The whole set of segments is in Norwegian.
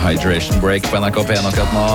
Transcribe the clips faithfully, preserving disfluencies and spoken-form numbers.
Hydration break på N R K P akkurat nå.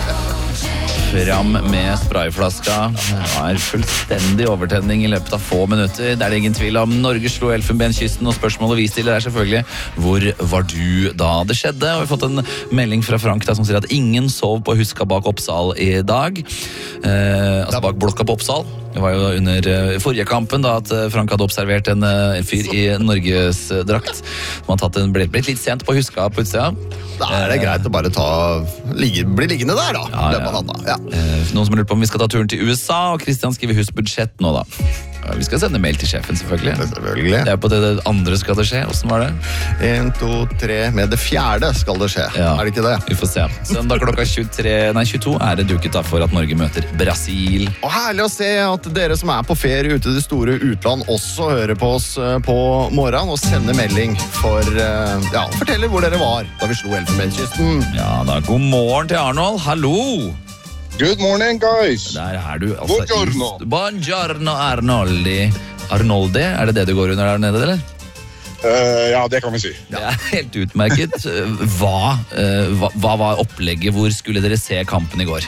Fram med sprayflaska. Det er fullstendig overtenning i løpet av få minutter. Det er det ingen tvil om. Norge slo Elfenbenskysten, og spørsmålet vi stiller er selvfølgelig: hvor var du da det skjedde? Og vi har fått en melding fra Frank da, som sier at ingen sov på Huska bak Oppsal i dag. Eh, altså bak blokka på Oppsal. Det var jo under uh, forrige kampen da at uh, Frank hadde observert en, uh, en fyr i Norges uh, drakt som hadde tatt en, ble blitt litt sent på Huska på utsida. Da er det greit å bare ta, ligge, bli liggende der da. Ja, ja. Ja. Uh, noen som lurer på om vi skal ta turen til U S A, og Kristian skriver husbudsjett nå da. Uh, vi skal sende mail til sjefen selvfølgelig. Det, selvfølgelig. Det er på det, det andre skal det skje. Hvordan var det? En, to, tre, med det fjerde skal det skje. Ja. Er det ikke det? Vi får se. Søndag klokka tjuetre, nei, tjueto er det duket da for at Norge møter Brasil. Og herlig å se at dere som er på ferie ute i det store utland også hører på oss på morgenen og sender melding for ja, forteller hvor dere var da vi slo Elfenbenskysten. Ja da, god morgen til Arnold. Hallo! Good morning, guys. Der er du. Altså, Buongiorno. I, buongiorno, Arnoldi. Arnoldi, er det det du går under der nede, eller? Uh, ja, det kan vi si. Det er helt utmerket. Hva, uh, hva, hva var opplegget? Hvor skulle dere se kampen i går?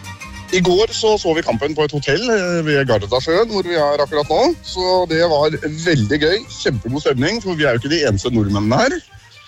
I går så, så vi kampen på et hotell ved Gardasjøen, hvor vi er akkurat nå. Så det var veldig gøy. Kjempegod stemning, for vi er jo ikke de eneste nordmennene her.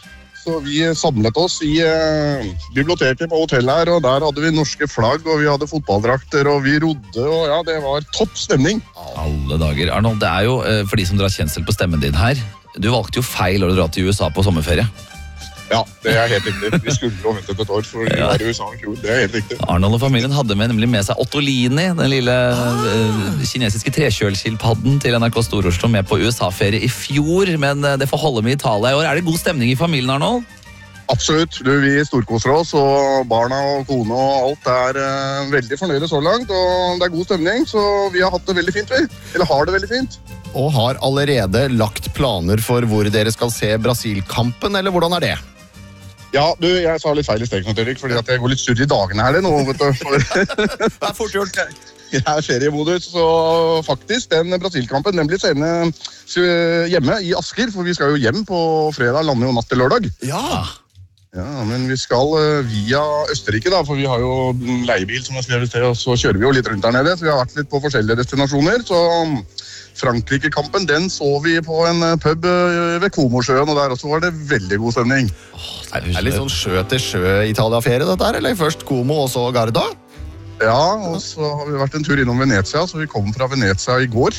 Så vi samlet oss i eh, biblioteket på hotellet her, og der hadde vi norske flagg, og vi hadde fotballdrakter, og vi rodde, og ja, det var topp stemning. Alle dager. Arnold, det er jo, eh, for de som drar kjensel på stemmen din her, du valgte jo feil år å dra til U S A på sommerferie. Ja, det er helt riktig. Vi skulle jo ventet et år for vi Ja. var i U S A i fjor. Det er helt riktig. Arnold og familien hadde med, nemlig med seg Ottolini, den lille eh, kinesiske trekjølskilpadden til N R K Stor-Oslo, med på U S A-ferie i fjor, men eh, det får holde med Italia i år. Er det god stemning i familien, Arnold? Absolutt. Du, vi storkoser oss, og barna og kone og alt er eh, veldig fornøyde så langt, og det er god stemning, så vi har hatt det veldig fint, vi. Eller har det veldig fint. Og har allerede lagt planer for hvor dere skal se Brasil-kampen, eller hvordan er det? Ja, du, jeg sa litt feil i steken, Erik, fordi at jeg går litt surr i dagene her det nå, vet du. For Det er fort gjort. jeg er feriemodus, så faktisk, den Brasil-kampen, den blir senere hjemme i Asker, for vi skal jo hjem på fredag, lander jo natt til lørdag. Ja. Ja, men vi skal uh, via Østerrike da, for vi har jo en leiebil som jeg skrevet til, og så kjører vi jo litt rundt der nede, så vi har vært litt på forskjellige destinasjoner, så Frankrike-kampen, den så vi på en pub ved Komosjøen, og der også var det veldig god stemning. Er det litt sånn sjø til sjø Italia-ferie dette her, eller først Como og så Garda? Ja, og så har vi vært en tur innom Venezia, så vi kom fra Venezia i går.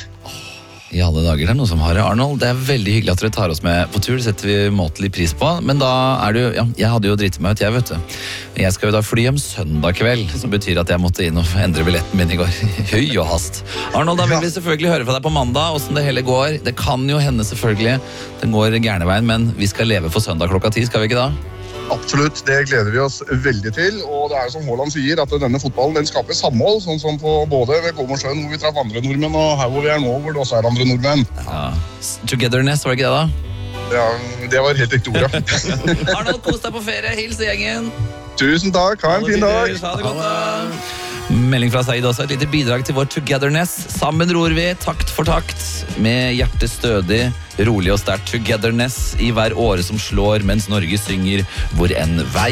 I alle dager, det er noe som har det, Arnold. Det er veldig hyggelig at dere tar oss med på tur, det setter vi måtelig pris på. Men da er det jo, ja, jeg hadde jo dritt meg ut, jeg vet du. Jeg skal jo da fly hjem søndag kveld, som betyr at jeg måtte inn og endre billetten min i går. Høy og hast. Arnold, da vil vi selvfølgelig høre fra deg på mandag, hvordan det hele går. Det kan jo hende selvfølgelig, den går gjerne veien, men vi skal leve for søndag klokka ti, skal vi ikke da? Absolutt, det gleder vi oss veldig til, og det er som Haaland sier, at denne fotballen den skaper samhold, sånn som på både ved Komosjøen, hvor vi traff andre nordmenn, og her hvor vi er nå, hvor det også er andre nordmenn. Ja. Togetherness, var det ikke det da? Ja, det var helt riktig ord, ja. Arnold, kos deg på ferie, hils gjengen. Tusen takk, ha en fin dag. Ha det godt da. Melding fra Said også, et lite bidrag til vår Togetherness. Sammen ror vi, takt for takt, med hjertet stødig, rolig og sterkt. Togetherness i hver åre som slår, mens Norge synger hvor en vei